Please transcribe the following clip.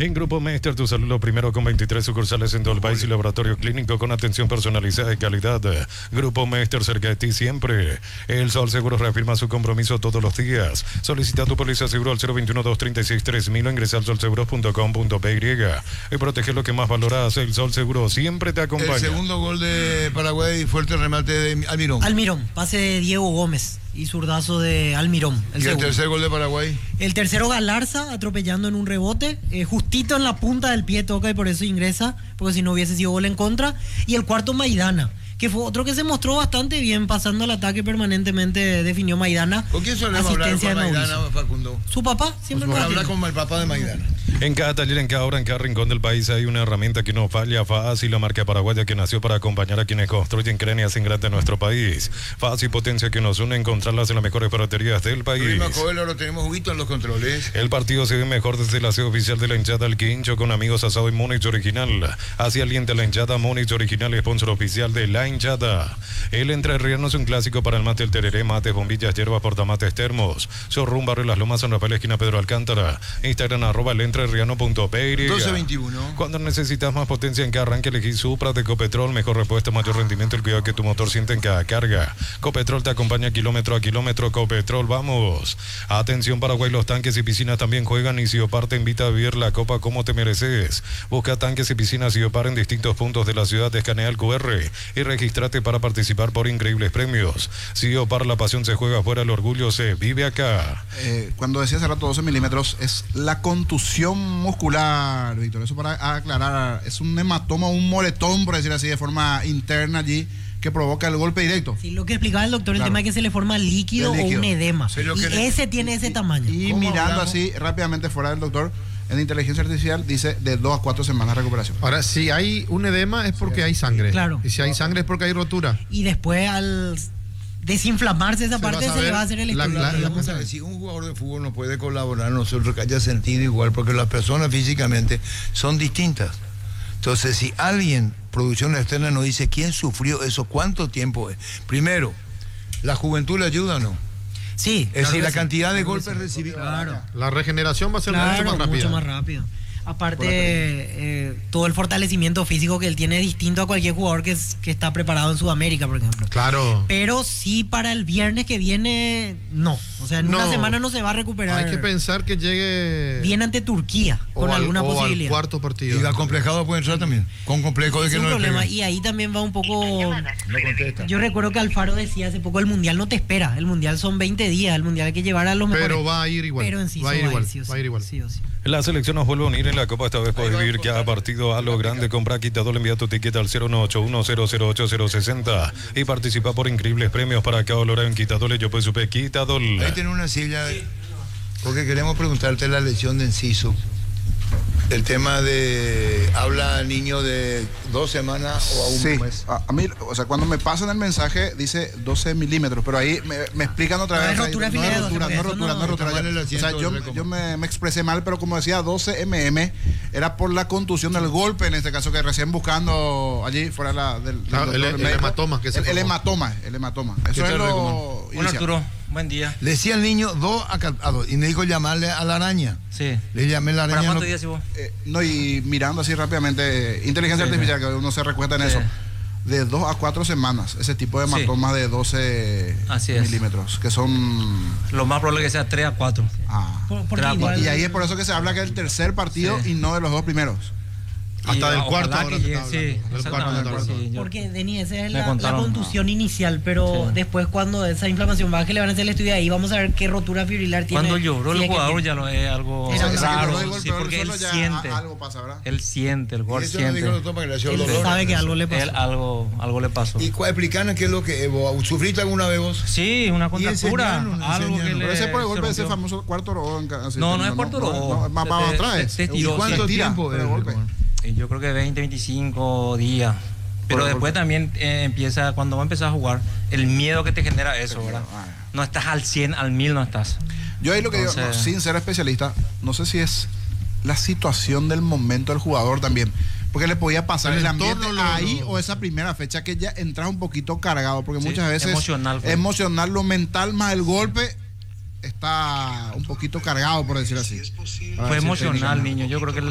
En Grupo Mester, tu salud lo primero, con 23 sucursales en todo el país y laboratorio clínico con atención personalizada y calidad. Grupo Mester, cerca de ti siempre. El Sol Seguro reafirma su compromiso todos los días. Solicita tu póliza seguro al 021-236-3000 o ingresa al solseguros.com.py y protege lo que más valoras. El Sol Seguro siempre te acompaña. El segundo gol de Paraguay, fuerte remate de Almirón. Almirón, pase de Diego Gómez y zurdazo de Almirón. ¿Y el tercer gol de Paraguay? El tercero, Galarza, atropellando en un rebote, justito en la punta del pie toca y por eso ingresa, porque si no hubiese sido gol en contra. Y el cuarto, Maidana, que fue otro que se mostró bastante bien, pasando al ataque permanentemente, definió Maidana. ¿Con quién solemos hablar con Maidana, Facundo? Su papá, siempre pues habla con el papá de Maidana. En cada taller, en cada hora, en cada rincón del país hay una herramienta que no falla. Fácil, la marca paraguaya que nació para acompañar a quienes construyen, creen y hacen grande nuestro país. Fácil, potencia que nos une, encontrarlas en las mejores ferreterías del país. Lo tenemos juguito en los controles. El partido se ve mejor desde el aseo oficial de la hinchada al Quincho, con amigos asado y Múnich original. Así alienta la hinchada. Múnich original, sponsor oficial de la hinchada. El Entrerriano es un clásico para el mate, el tereré, mates, bombillas, hierbas, portamates, termos. Showroom Barrio Las Lomas, San Rafael, esquina Pedro Alcántara. Instagram @elentreRriano.py. 1221. Cuando necesitas más potencia en cada arranque, elegí Supra de Copetrol. Mejor repuesto, mayor rendimiento, el cuidado que tu motor siente en cada carga. Copetrol te acompaña kilómetro a kilómetro. Copetrol, vamos. Atención, Paraguay, los tanques y piscinas también juegan y Siopar te invita a vivir la copa como te mereces. Busca tanques y piscinas Siopar en distintos puntos de la ciudad, escanea el QR y regístrate para participar por increíbles premios. Siopar, la pasión se juega afuera, el orgullo se vive acá. Cuando decía hace rato 12 milímetros, es la contusión muscular, Víctor. Eso para aclarar, es un hematoma, un moretón, por decir así, de forma interna allí, que provoca el golpe directo. Sí, lo que explicaba el doctor, claro. El tema es que se le forma líquido o un edema. Sí, y ese tiene ese tamaño. Y mirando así rápidamente fuera del doctor, en inteligencia artificial dice de 2 a 4 semanas de recuperación. Ahora, si hay un edema es porque hay sangre. Claro. Y si hay sangre es porque hay rotura. Y después al desinflamarse esa parte se le va a hacer el estudio. Si un jugador de fútbol no puede colaborar, nosotros que haya sentido igual, porque las personas físicamente son distintas. Entonces, si alguien, producción externa, nos dice quién sufrió eso, cuánto tiempo es. Primero, ¿la juventud le ayuda o no? Sí. Es decir, la cantidad de golpes recibidos. Claro. La regeneración va a ser mucho más rápido. Aparte, todo el fortalecimiento físico que él tiene es distinto a cualquier jugador que está preparado en Sudamérica, por ejemplo. Claro. Pero sí, para el viernes que viene, no. O sea, en una semana no se va a recuperar. Hay que pensar que llegue... Viene ante Turquía, con alguna posibilidad. Al cuarto partido. Y acomplejado puede entrar también. Con complejo de que no le problema. Y ahí también va un poco... Yo recuerdo que Alfaro decía hace poco, el Mundial no te espera. El Mundial son 20 días. El Mundial hay que llevar a los mejores. Pero va a ir igual. Pero en sí va a ir igual. Va a ir igual. Sí o sí. La selección nos vuelve a unir en la Copa. Esta vez puedes vivir cada partido a lo grande. Compra Quitadol, envía tu ticket al 01810080060 y participa por increíbles premios para cada hora en Quitadol. Yo pues supe Quitadol. Ahí tiene una silla, porque queremos preguntarte la lesión de Enciso. El tema de habla niño de 2 semanas o a un mes. A mí, o sea, cuando me pasan el mensaje dice 12 milímetros, pero ahí me explican otra vez. No es rotura. O sea, yo me expresé mal, pero como decía 12 era por la contusión del golpe, en este caso, que recién buscando allí fuera del el hematoma. El hematoma. Eso es lo Bueno, Arturo, buen día. Le decía al niño 2 a 2 y me dijo llamarle a la araña. Sí. Le llamé la araña. ¿Para cuántos días vos? No, y mirando así rápidamente, inteligencia artificial, que uno se recuesta en eso, de 2 a 4 semanas, ese tipo de hematomas de 12 milímetros, que son... Lo más probable es que sea 3 a 4. Y ahí es por eso que se habla que es el tercer partido y no de los 2 primeros. Hasta del cuarto. Porque, Denis, esa es la contusión inicial, pero después cuando esa inflamación baje le van a hacer el estudio ahí, vamos a ver qué rotura fibrilar tiene. Cuando lloró el jugador ya lo es algo raro, porque él siente. Algo pasa, ¿verdad? Él siente, el jugador siente. Él sabe que algo le pasó. Algo le pasó. ¿Y explican qué es lo que sufriste alguna vez vos? Sí, una contractura. Algo que pero ese por el golpe de ese famoso cuarto oro. No es cuarto oro. Más atrás. ¿Y cuánto tiempo de golpe? Yo creo que 20, 25 días. Pero después también empieza, cuando va a empezar a jugar, el miedo que te genera eso, ¿verdad? No estás al 100, al 1000 no estás. Yo ahí lo que digo, sin ser especialista, no sé si es la situación del momento del jugador también. Porque le podía pasar el ambiente ahí o esa primera fecha que ya entras un poquito cargado. Porque muchas veces emocional, lo mental más el golpe está un poquito cargado, por decir así. Fue emocional, niño. Yo creo que